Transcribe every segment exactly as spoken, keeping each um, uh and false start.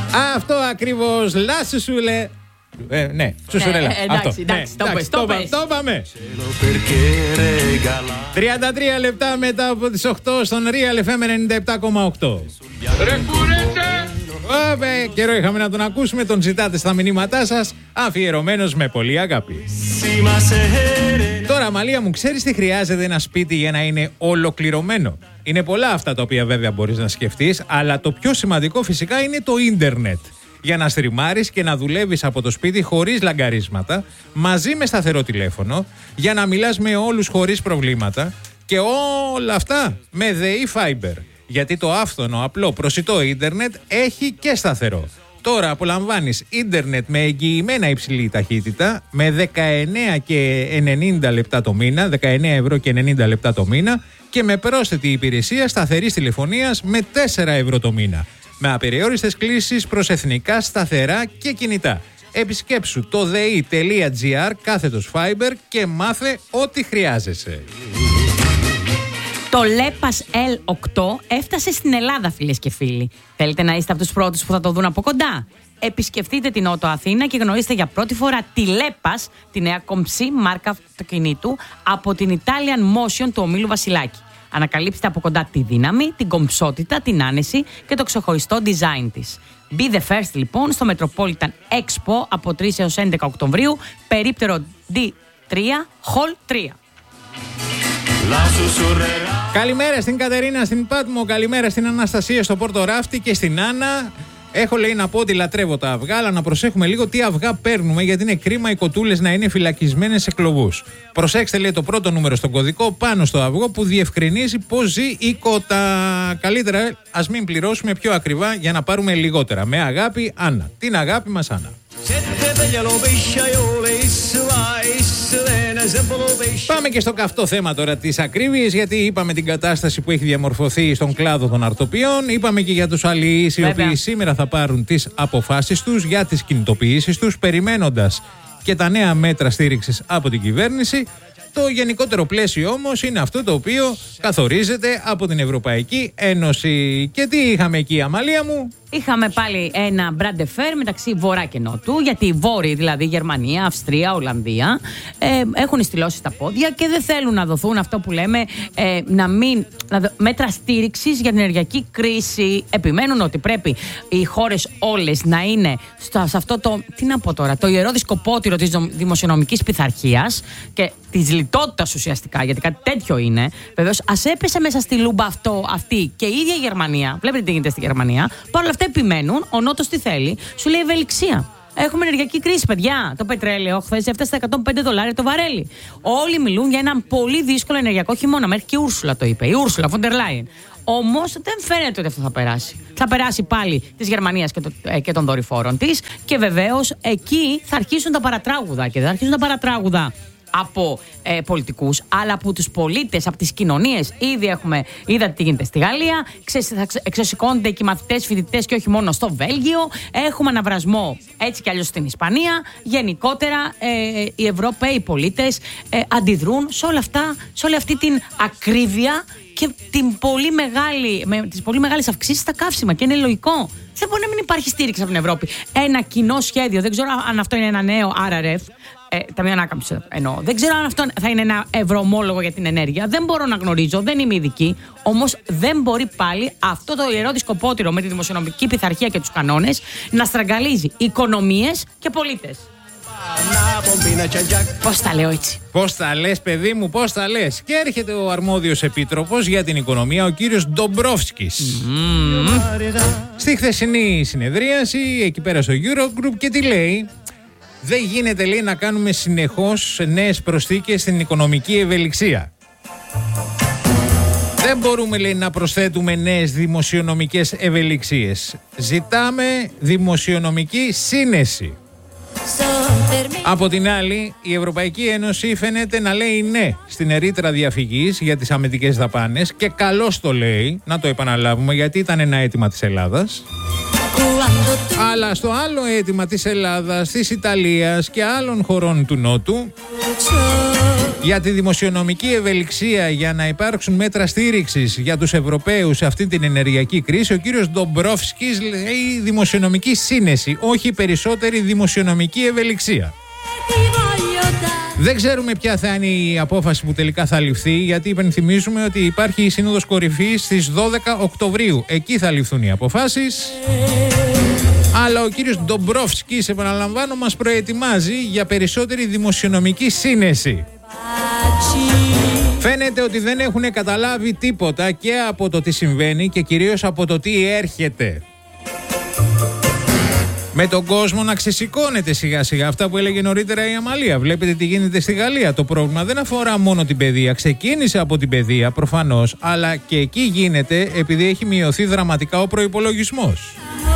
Αυτό ακριβώς. Λάσου σου λέ. Ε, ναι, σουσουρέλα. Ε, εντάξει, αυτό. εντάξει, ναι, το πες, το πες. Το είπαμε. τριάντα τρία λεπτά μετά από τις οκτώ στον Real εφ εμ ενενήντα επτά κόμμα οκτώ. Ρε κουρέτε! Ωπε, καιρό είχαμε να τον ακούσουμε, τον ζητάτε στα μηνύματά σας, αφιερωμένος με πολύ αγάπη. Τώρα, Αμαλία μου, ξέρεις τι χρειάζεται ένα σπίτι για να είναι ολοκληρωμένο? Είναι πολλά αυτά τα οποία βέβαια μπορείς να σκεφτείς, αλλά το πιο σημαντικό φυσικά είναι το ίντερνετ. Για να στριμάρεις και να δουλεύεις από το σπίτι χωρίς λαγκαρίσματα, μαζί με σταθερό τηλέφωνο, για να μιλάς με όλους χωρίς προβλήματα και όλα αυτά με ΔΕΗ Fiber. Γιατί το άφθονο, απλό, προσιτό ίντερνετ έχει και σταθερό. Τώρα απολαμβάνεις ίντερνετ με εγγυημένα υψηλή ταχύτητα με δεκαεννέα και ενενήντα λεπτά το μήνα, δεκαεννέα ευρώ και ενενήντα λεπτά το μήνα και με πρόσθετη υπηρεσία σταθερής τηλεφωνίας με τέσσερα ευρώ το μήνα. Με απεριόριστες κλήσεις προς εθνικά, σταθερά και κινητά. Επισκέψου το δε-ι.gr κάθετος Fiber και μάθε ό,τι χρειάζεσαι. Το Λέπας ελ οκτώ έφτασε στην Ελλάδα, φίλες και φίλοι. Θέλετε να είστε από τους πρώτους που θα το δουν από κοντά? Επισκεφτείτε την Νότο Αθήνα και γνωρίστε για πρώτη φορά τη Λέπας, τη νέα κομψή μάρκα αυτοκινήτου από την Italian Motion του ομίλου Βασιλάκη. Ανακαλύψτε από κοντά τη δύναμη, την κομψότητα, την άνεση και το ξεχωριστό design της. Be the first λοιπόν στο Metropolitan Expo από τρεις έως έντεκα Οκτωβρίου, περίπτερο ντι τρία, Hall τρία. Καλημέρα στην Κατερίνα στην Πάτμο, καλημέρα στην Αναστασία στο Πόρτο Ράφτη και στην Άννα. Έχω λέει να πω ότι λατρεύω τα αυγά, αλλά να προσέχουμε λίγο τι αυγά παίρνουμε, γιατί είναι κρίμα οι κοτούλες να είναι φυλακισμένες σε κλωβούς. Προσέξτε λέει το πρώτο νούμερο στον κωδικό πάνω στο αυγό που διευκρινίζει πώς ζει η κότα. Καλύτερα ας μην πληρώσουμε πιο ακριβά για να πάρουμε λιγότερα. Με αγάπη, Άννα. Την αγάπη μας, Άννα. Πάμε και στο καυτό θέμα τώρα της ακρίβειας, γιατί είπαμε την κατάσταση που έχει διαμορφωθεί στον κλάδο των αρτοπιών. Είπαμε και για τους αλληλείς οι οποίοι σήμερα θα πάρουν τις αποφάσεις τους για τις κινητοποιήσεις τους, περιμένοντας και τα νέα μέτρα στήριξης από την κυβέρνηση. Το γενικότερο πλαίσιο όμως είναι αυτό το οποίο καθορίζεται από την Ευρωπαϊκή Ένωση. Και τι είχαμε εκεί, Αμαλία μου? Είχαμε πάλι ένα μπραντεφέρ μεταξύ Βορρά και Νότου, γιατί οι Βόρειοι, δηλαδή Γερμανία, Αυστρία, Ολλανδία, ε, έχουν στυλώσει τα πόδια και δεν θέλουν να δοθούν αυτό που λέμε ε, να μην, να δω, μέτρα στήριξης για την ενεργειακή κρίση. Επιμένουν ότι πρέπει οι χώρες όλες να είναι στο, σε αυτό το, τι να πω τώρα, το ιερό δισκοπότηρο της δημοσιονομικής πειθαρχίας και της λιτότητας ουσιαστικά, γιατί κάτι τέτοιο είναι. Βεβαίως, ας έπεσε μέσα στη λούμπα αυτό, αυτή και η ίδια η Γερμανία. Βλέπετε τι γίνεται στη Γερμανία. Παρ' όλα αυτά επιμένουν, ο Νότος τι θέλει, σου λέει ευελιξία. Έχουμε ενεργειακή κρίση, παιδιά. Το πετρέλαιο χθες έφτασε στα εκατόν πέντε δολάρια το βαρέλι. Όλοι μιλούν για έναν πολύ δύσκολο ενεργειακό χειμώνα. Μέχρι και η Ούρσουλα το είπε. Η Ούρσουλα Φοντερ Λάιεν. Όμως δεν φαίνεται ότι αυτό θα περάσει. Θα περάσει πάλι της Γερμανίας και, το, ε, και των δορυφόρων της. Και βεβαίως εκεί θα αρχίσουν τα παρατράγουδα. Και δεν θα αρχίσουν τα παρατράγουδα από ε, πολιτικούς, αλλά από τους πολίτες, από τις κοινωνίες. Ήδη έχουμε, είδατε τι γίνεται στη Γαλλία, Ξε, θα εξωσηκώνονται εκεί μαθητές, φοιτητές και όχι μόνο στο Βέλγιο. Έχουμε αναβρασμό έτσι κι αλλιώς στην Ισπανία. Γενικότερα ε, οι Ευρωπαίοι πολίτες ε, αντιδρούν σε όλα αυτά, σε όλη αυτή την ακρίβεια και την πολύ μεγάλη, με τις πολύ μεγάλες αυξήσεις στα καύσιμα. Και είναι λογικό. Δεν μπορεί να μην υπάρχει στήριξη από την Ευρώπη. Ένα κοινό σχέδιο, δεν ξέρω αν αυτό είναι ένα νέο αρ αρ εφ. Ε, Ταμείο Ανάκαμψης εννοώ. Δεν ξέρω αν αυτό θα είναι ένα ευρωομόλογο για την ενέργεια. Δεν μπορώ να γνωρίζω, δεν είμαι ειδική. Όμως δεν μπορεί πάλι αυτό το ιερό δισκοπότηρο με τη δημοσιονομική πειθαρχία και τους κανόνες να στραγγαλίζει οικονομίες και πολίτες. Πώς τα λέω έτσι? Πώς τα λες, παιδί μου, πώς τα λες? Και έρχεται ο αρμόδιος επίτροπος για την οικονομία, ο κύριος Ντομπρόφσκης. Mm. Στη χθεσινή συνεδρίαση, εκεί πέρα στο Eurogroup, και τι λέει? Δεν γίνεται, λέει, να κάνουμε συνεχώς νέες προσθήκες στην οικονομική ευελιξία. Δεν μπορούμε, λέει, να προσθέτουμε νέες δημοσιονομικές ευελιξίες. Ζητάμε δημοσιονομική σύνεση. Από την άλλη, η Ευρωπαϊκή Ένωση φαίνεται να λέει ναι στην ερήτρα διαφυγής για τις αμυντικές δαπάνες, και καλώς το λέει, να το επαναλάβουμε, γιατί ήταν ένα αίτημα της Ελλάδας. Αλλά στο άλλο αίτημα της Ελλάδας, της Ιταλίας και άλλων χωρών του Νότου Για τη δημοσιονομική ευελιξία, για να υπάρξουν μέτρα στήριξης για τους Ευρωπαίους σε αυτή την ενεργειακή κρίση, ο κύριος Ντομπρόφσκης λέει δημοσιονομική σύνεση, όχι περισσότερη δημοσιονομική ευελιξία. Δεν ξέρουμε ποια θα είναι η απόφαση που τελικά θα ληφθεί, γιατί υπενθυμίζουμε ότι υπάρχει η Σύνοδος Κορυφής στις δώδεκα Οκτωβρίου. Εκεί θα ληφθούν οι αποφάσεις. Αλλά ο κύριος Ντομπρόφσκης, επαναλαμβάνω, μας προετοιμάζει για περισσότερη δημοσιονομική σύνεση. Φαίνεται ότι δεν έχουν καταλάβει τίποτα και από το τι συμβαίνει και κυρίως από το τι έρχεται. Με τον κόσμο να ξεσηκώνεται σιγά σιγά, αυτά που έλεγε νωρίτερα η Αμαλία. Βλέπετε τι γίνεται στη Γαλλία. Το πρόβλημα δεν αφορά μόνο την παιδεία. Ξεκίνησε από την παιδεία προφανώς, αλλά και εκεί γίνεται επειδή έχει μειωθεί δραματικά ο προϋπολογισμός.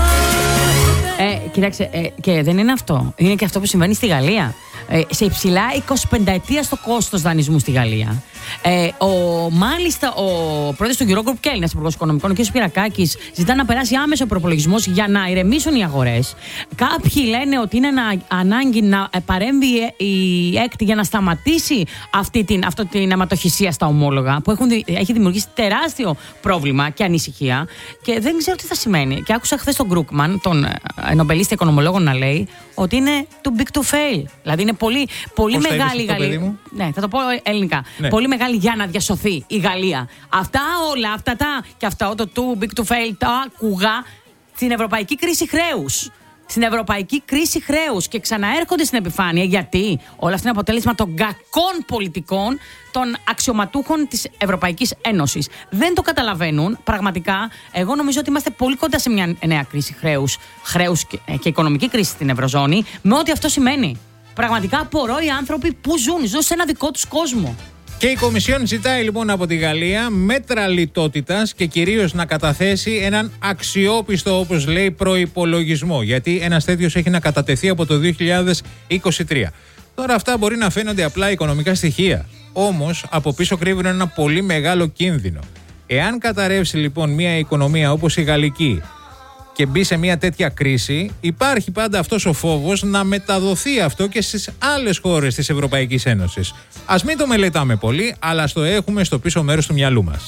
Ε, κοίταξε, ε, και δεν είναι αυτό. Είναι και αυτό που συμβαίνει στη Γαλλία. Ε, σε υψηλά εικοσιπενταετία στο κόστος δανεισμού στη Γαλλία. Ε, ο, μάλιστα, ο πρόεδρος του Eurogroup και Έλληνας υπουργός οικονομικών, ο κ. Σπυρακάκης, ζητά να περάσει άμεσο προπολογισμός για να ηρεμήσουν οι αγορές. Κάποιοι λένε ότι είναι ανα, ανάγκη να παρέμβει η ΕΚΤ για να σταματήσει αυτή την, αυτή την αιματοχυσία στα ομόλογα, που έχουν, έχει δημιουργήσει τεράστιο πρόβλημα και ανησυχία. Και δεν ξέρω τι θα σημαίνει. Και άκουσα χθες τον Γκρούκμαν, τον νομπελίστη οικονομολόγο, να λέει ότι είναι too big to fail. Δηλαδή είναι πολύ, πολύ μεγάλη η Γαλλία. Ναι, θα το πω ελληνικά. Ναι. Πολύ μεγάλη για να διασωθεί η Γαλλία. Αυτά όλα, αυτά τα και αυτά το too big to fail τα άκουγα στην ευρωπαϊκή κρίση χρέους. Στην ευρωπαϊκή κρίση χρέους και ξαναέρχονται στην επιφάνεια, γιατί όλα αυτά είναι αποτέλεσμα των κακών πολιτικών των αξιωματούχων της Ευρωπαϊκής Ένωσης. Δεν το καταλαβαίνουν πραγματικά. Εγώ νομίζω ότι είμαστε πολύ κοντά σε μια νέα κρίση χρέους, χρέους και, και οικονομική κρίση στην Ευρωζώνη, με ό,τι αυτό σημαίνει. Πραγματικά απορώ οι άνθρωποι που ζουν, ζουν σε ένα δικό τους κόσμο. Και η Κομισιόν ζητάει λοιπόν από τη Γαλλία μέτρα λιτότητας και κυρίως να καταθέσει έναν αξιόπιστο, όπως λέει, προϋπολογισμό. Γιατί ένας τέτοιος έχει να κατατεθεί από το δύο χιλιάδες είκοσι τρία. Τώρα αυτά μπορεί να φαίνονται απλά οικονομικά στοιχεία. Όμως από πίσω κρύβουν ένα πολύ μεγάλο κίνδυνο. Εάν καταρρεύσει λοιπόν μια οικονομία όπως η γαλλική και μπει σε μια τέτοια κρίση, υπάρχει πάντα αυτός ο φόβος να μεταδοθεί αυτό και στις άλλες χώρες της Ευρωπαϊκής Ένωσης. Ας μην το μελετάμε πολύ, αλλά στο έχουμε στο πίσω μέρος του μυαλού μας.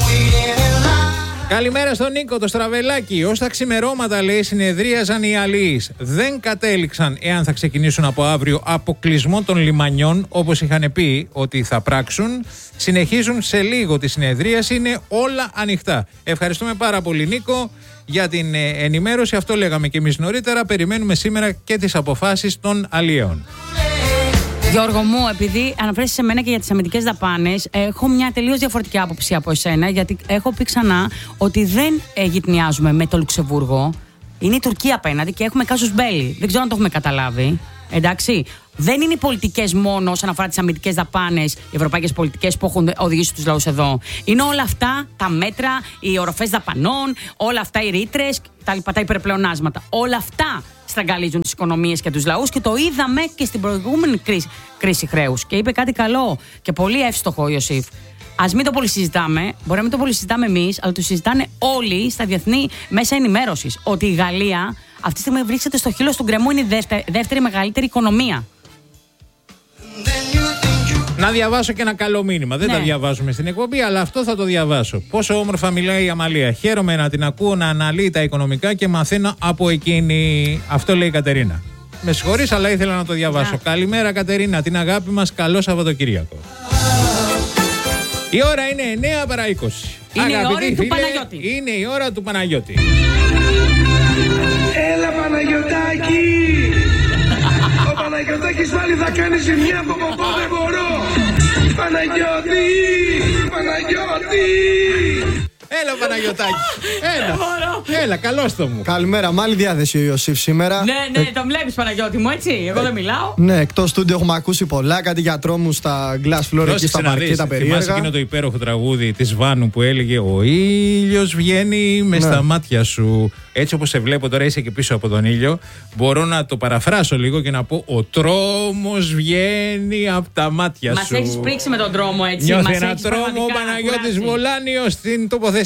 Καλημέρα στον Νίκο, το Στραβελάκι. Ως τα ξημερώματα, λέει, συνεδρίαζαν οι αλλοίς. Δεν κατέληξαν εάν θα ξεκινήσουν από αύριο αποκλεισμό των λιμανιών, όπως είχαν πει ότι θα πράξουν. Συνεχίζουν σε λίγο τη συνεδρίαση, είναι όλα ανοιχτά. Ευχαριστούμε πάρα πολύ, Νίκο, για την ενημέρωση. Αυτό λέγαμε και εμείς νωρίτερα. Περιμένουμε σήμερα και τις αποφάσεις των αλλιέων. Γιώργο μου, επειδή αναφέρεσαι σε μένα και για τις αμυντικές δαπάνες, έχω μια τελείως διαφορετική άποψη από εσένα, γιατί έχω πει ξανά ότι δεν γυτνιάζουμε με το Λουξεμβούργο. Είναι η Τουρκία απέναντι και έχουμε κάσους μπέλι. Δεν ξέρω αν το έχουμε καταλάβει. Εντάξει. Δεν είναι οι πολιτικές μόνο όσον αφορά τις αμυντικές δαπάνες, οι ευρωπαϊκές πολιτικές που έχουν οδηγήσει τους λαούς εδώ. Είναι όλα αυτά τα μέτρα, οι οροφές δαπανών, όλα αυτά οι ρήτρες, τα, τα υπερπλεονάσματα. Όλα αυτά στραγγαλίζουν τις οικονομίες και τους λαούς και το είδαμε και στην προηγούμενη κρίση, κρίση χρέους. Και είπε κάτι καλό και πολύ εύστοχο ο Ιωσήφ. Ας μην το πολύ συζητάμε, μπορεί να μην το πολύ συζητάμε εμείς, αλλά το συζητάνε όλοι στα διεθνή μέσα ενημέρωσης. Ότι η Γαλλία αυτή τη στιγμή βρίσκεται στο χείλος του γκρεμού, είναι η δεύτερη, δεύτερη μεγαλύτερη οικονομία. Να διαβάσω και ένα καλό μήνυμα. Δεν ναι. τα διαβάζουμε στην εκπομπή, αλλά αυτό θα το διαβάσω. Πόσο όμορφα μιλάει η Αμαλία. Χαίρομαι να την ακούω να αναλύει τα οικονομικά και μαθαίνω από εκείνη. Αυτό λέει η Κατερίνα. Με συγχωρείς, αλλά ήθελα να το διαβάσω. Yeah. Καλημέρα, Κατερίνα. Την αγάπη μας. Καλό Σαββατοκύριακο. Η ώρα είναι εννέα παρά είκοσι. Είναι Αγαπητοί η ώρα φίλε, του Παναγιώτη. Είναι η ώρα του Παναγιώτη. Έλα, Παναγιωτάκη! Ο Παναγιωτάκης πάλι θα κάνει ζημιά από ποπό, δεν μπορώ! Παναγιώτη! Παναγιώτη! Έλα, Παναγιωτάκη. Έλα. Έλα, καλώς το μου. Καλημέρα, μάλλη διάθεση ο Ιωσήφ σήμερα. Ναι, ναι, το βλέπεις, Παναγιώτη μου, έτσι. Εγώ δεν μιλάω. Ναι, εκτός στούντιο έχουμε ακούσει πολλά. Κάτι για τρόμους στα glass floor εκεί στα παρκή, τα περίεργα. Θυμάσαι εκείνο το υπέροχο τραγούδι της Βάνου που έλεγε «Ο ήλιος βγαίνει μες στα μάτια σου». Έτσι όπως σε βλέπω τώρα, είσαι και πίσω από τον ήλιο. Μπορώ να το παραφράσω λίγο και να πω «Ο τρόμος βγαίνει από τα μάτια σου». Μας έχεις πρίξει με τον τρόμο, έτσι. Νιώθει ένα τρόμο ο Παναγιώτης Βολάνιος στην τοποθεσία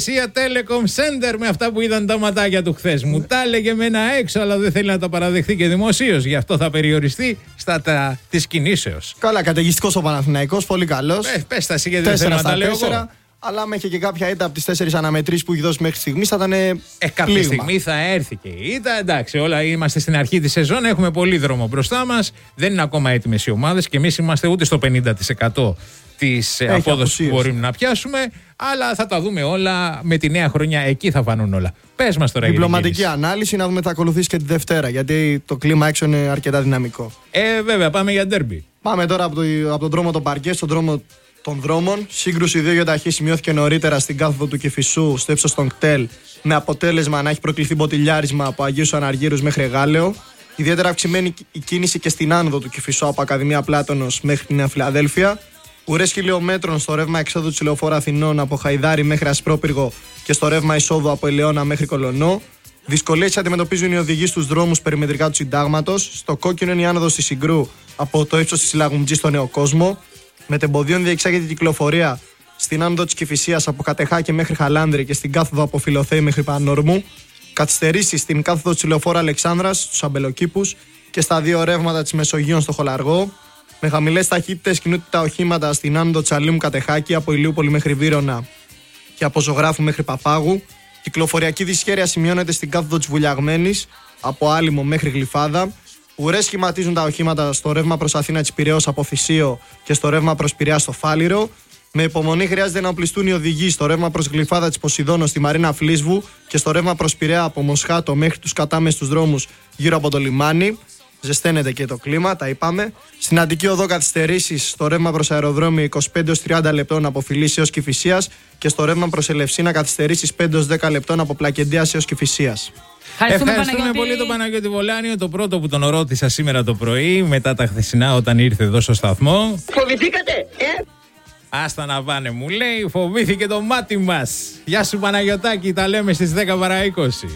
υπηρεσία Telecom Center με αυτά που είδαν τα ματάκια του χθες. Μου τα έλεγε με ένα έξω, αλλά δεν θέλει να τα παραδεχτεί και δημοσίως. Γι' αυτό θα περιοριστεί στα τα της κινήσεως. Καλά, καταιγιστικός ο Παναθηναϊκός, πολύ καλός. Ε, πες τα εσύ, γιατί δεν θέλω να τα λέω εγώ. Αλλά με είχε και κάποια ήττα από τις τέσσερις αναμετρήσεις που έχει δώσει μέχρι στιγμής θα ήταν. Ε, κάποια πλήγμα. Στιγμή θα έρθει και η ήττα. Εντάξει, όλα είμαστε στην αρχή της σεζόν, έχουμε πολύ δρόμο μπροστά μας. Δεν είναι ακόμα έτοιμες οι ομάδες και εμείς είμαστε ούτε στο πενήντα τοις εκατό της απόδοσης που μπορούμε να πιάσουμε. Αλλά θα τα δούμε όλα με τη νέα χρονιά. Εκεί θα φανούν όλα. Πες μας τώρα. Διπλωματική ανάλυση, να δούμε τι θα ακολουθήσει και τη Δευτέρα. Γιατί το κλίμα έξω είναι αρκετά δυναμικό. Ε, βέβαια, πάμε για ντέρμπι. Πάμε τώρα από, το, από τον δρόμο των Παρκέ στον δρόμο των δρόμων. Σύγκρουση δύο γιοταχή σημειώθηκε νωρίτερα στην κάθοδο του Κηφισού, στο ύψος των κτέλ, με αποτέλεσμα να έχει προκληθεί μποτιλιάρισμα από Αγίους Αναργύρους μέχρι Εγάλεο. Ιδιαίτερα αυξημένη η κίνηση και στην άνοδο του Κηφισού από Ακαδημία Πλάτωνος μέχρι τη Νέα Φιλαδέλφια. Ουρές χιλιόμετρων στο ρεύμα εξόδου της Λεωφόρου Αθηνών από Χαϊδάρι μέχρι Ασπρόπυργο και στο ρεύμα εισόδου από Ελαιώνα μέχρι Κολονό. Δυσκολίες αντιμετωπίζουν οι οδηγοί στους δρόμους περιμετρικά του Συντάγματος. Στο κόκκινο είναι η άνοδος της Συγκρού από το ύψος της Λαγουμτζή στο Νέο Κόσμο. Μετεμποδίων διεξάγεται η κυκλοφορία στην άνοδο της Κηφισίας από Κατεχάκη μέχρι Χαλάνδρη και στην κάθοδο από Φιλοθέη μέχρι Πανόρμου. Καθυστερήσεις στην κάθοδο της Λεωφόρου Αλεξάνδρας στους Αμπελοκήπους και στα δύο ρεύματα της Μεσογείων στο Χολαργό. Με χαμηλές ταχύτητες κινούνται τα οχήματα στην άνοδο της Αλήμου Κατεχάκη από Ηλιούπολη μέχρι Βύρωνα και από Ζωγράφου μέχρι Παπάγου. Κυκλοφοριακή δυσχέρεια σημειώνεται στην κάθοδο της Βουλιαγμένης από Άλυμο μέχρι Γλυφάδα. Ουρές σχηματίζουν τα οχήματα στο ρεύμα προς Αθήνα της Πειραιώς από Θησίο και στο ρεύμα προς Πειραιά στο Φάληρο. Με υπομονή χρειάζεται να οπλιστούν οι οδηγοί στο ρεύμα προς Γλυφάδα της Ποσειδώνο στη Μαρίνα Φλίσβου και στο ρεύμα προς Πειραιά από Μοσχάτο μέχρι τους κατάμεστους δρόμους γύρω από το λιμάνι. Ζεσταίνεται και το κλίμα, τα είπαμε. Στην Αττική Οδό καθυστερήσεις στο ρεύμα προς αεροδρόμιο είκοσι πέντε έως τριάντα λεπτών από Φιλής έως Κηφισίας και στο ρεύμα προς Ελευσίνα καθυστερήσεις πέντε έως δέκα λεπτών από Πλακεντίας έως Κηφισίας. Ευχαριστούμε, Ευχαριστούμε πολύ τον Παναγιώτη Βολάνιο, το πρώτο που τον ρώτησα σήμερα το πρωί, μετά τα χθεσινά όταν ήρθε εδώ στο σταθμό. Φοβηθήκατε, ε? Άστα να πάνε, μου λέει, φοβήθηκε το μάτι μας. Γεια σου Παναγιωτάκη, τα λέμε στις δέκα παρά είκοσι.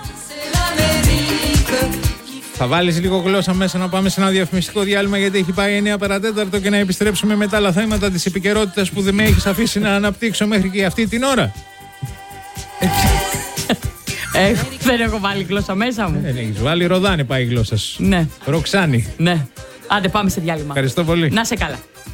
Θα βάλεις λίγο γλώσσα μέσα να πάμε σε ένα διαφημιστικό διάλειμμα, γιατί έχει πάει εννιά παρατέταρτο και να επιστρέψουμε με τα άλλα θέματα της επικαιρότητας που δεν με έχεις αφήσει να αναπτύξω μέχρι και αυτή την ώρα. Ε, δεν έχω βάλει γλώσσα μέσα μου. Δεν έχεις βάλει, Ροδάνη πάει η γλώσσα σου. Ναι. Ροξάνη. Ναι. Άντε πάμε σε διάλειμμα. Ευχαριστώ πολύ. Να σε καλά.